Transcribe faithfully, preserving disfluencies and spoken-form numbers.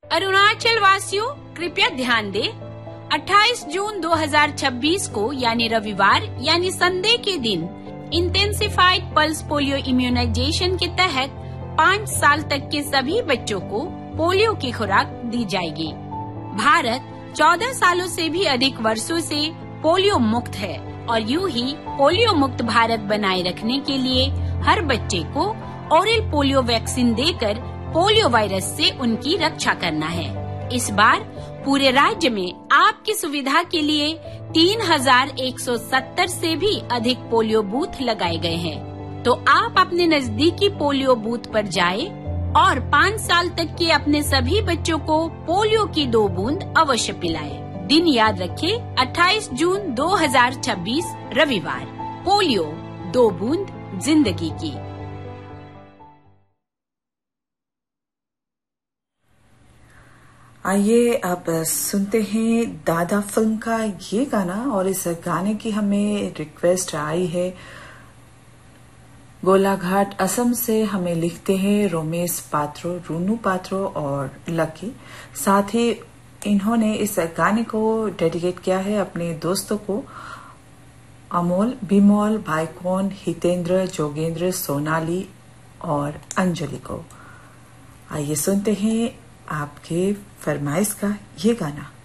अरुणाचल वासियों कृपया ध्यान दें, अट्ठाईस जून दो हज़ार छब्बीस को यानी रविवार यानी संडे के दिन इंटेंसिफाइड पल्स पोलियो इम्यूनाइजेशन के तहत पाँच साल तक के सभी बच्चों को पोलियो की खुराक दी जाएगी। भारत चौदह सालों से भी अधिक वर्षों से पोलियो मुक्त है और यूं ही पोलियो मुक्त भारत बनाए रखने के लिए हर बच्चे को ओरल पोलियो वैक्सीन देकर पोलियो वायरस से उनकी रक्षा करना है। इस बार पूरे राज्य में आपकी सुविधा के लिए तीन हजार एक सौ सत्तर से भी अधिक पोलियो बूथ लगाए गए हैं। तो आप अपने नजदीकी पोलियो बूथ पर जाएं और पाँच साल तक के अपने सभी बच्चों को पोलियो की दो बूंद अवश्य पिलाएं। दिन याद रखें, अट्ठाईस जून दो हज़ार छब्बीस रविवार। पोलियो दो बूंद जिंदगी की। आइए अब सुनते हैं दादा फिल्म का ये गाना, और इस गाने की हमें रिक्वेस्ट आई है गोलाघाट असम से। हमें लिखते हैं रोमेश पात्रो, रूनू पात्रो और लकी। साथ ही इन्होंने इस गाने को डेडिकेट किया है अपने दोस्तों को, अमोल, बिमोल, भाईकौन, हितेंद्र, जोगेंद्र, सोनाली और अंजलि को। आइए सुनते हैं आपके फरमाइश का ये गाना।